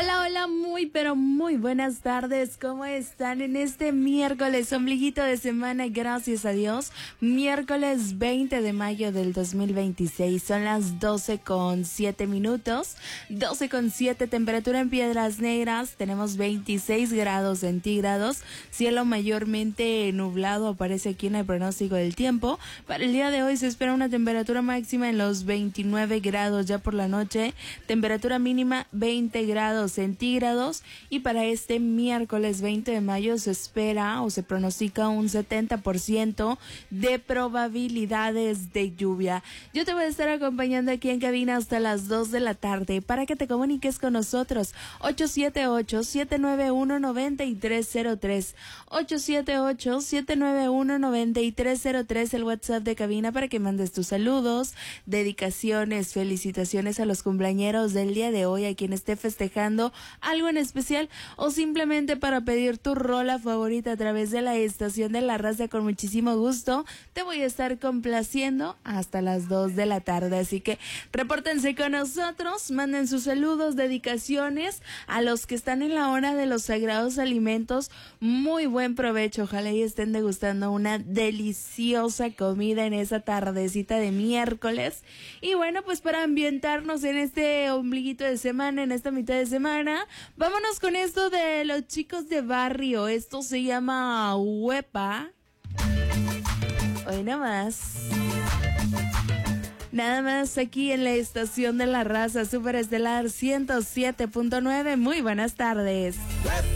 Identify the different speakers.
Speaker 1: Hola, hola, muy pero muy buenas tardes. ¿Cómo están en este miércoles, ombliguito de semana? Gracias a Dios. Miércoles 20 de mayo del 2026. Son las 12:07. 12:07, temperatura en Piedras Negras. Tenemos 26 grados centígrados. Cielo mayormente nublado aparece aquí en el pronóstico del tiempo. Para el día de hoy se espera una temperatura máxima en los 29 grados ya por la noche. Temperatura mínima 20 grados centígrados, y para este miércoles 20 de mayo se espera o se pronostica un 70% de probabilidades de lluvia. Yo te voy a estar acompañando aquí en cabina hasta las 2 de la tarde para que te comuniques con nosotros. 878-791-9303 878-791-9303, el WhatsApp de cabina para que mandes tus saludos, dedicaciones, felicitaciones a los cumpleañeros del día de hoy, a quien esté festejando algo en especial, o simplemente para pedir tu rola favorita a través de la estación de La Raza. Con muchísimo gusto te voy a estar complaciendo hasta las 2 de la tarde, así que repórtense con nosotros, manden sus saludos, dedicaciones a los que están en la hora de los sagrados alimentos. Muy buen provecho, ojalá y estén degustando una deliciosa comida en esa tardecita de miércoles. Y bueno, pues para ambientarnos en este ombliguito de semana, en esta mitad de semana, vámonos con esto de los chicos de barrio. Esto se llama Huepa. Hoy nada más aquí en la estación de La Raza, Superestelar 107.9. Muy buenas tardes.